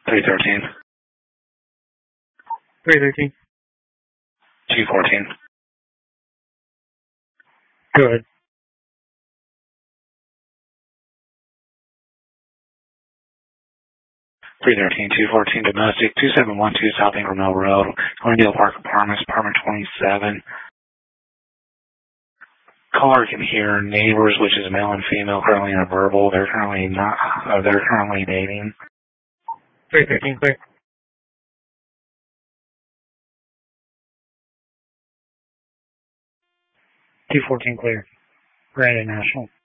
313. 313. 214. Good. 313, 214 domestic, 2712 South Ingermill Road, Glendale Park Apartments, apartment 27. Caller can hear neighbors, which is male and female, currently in a verbal. They're currently dating. 313, clear. 214, clear. Brandon National.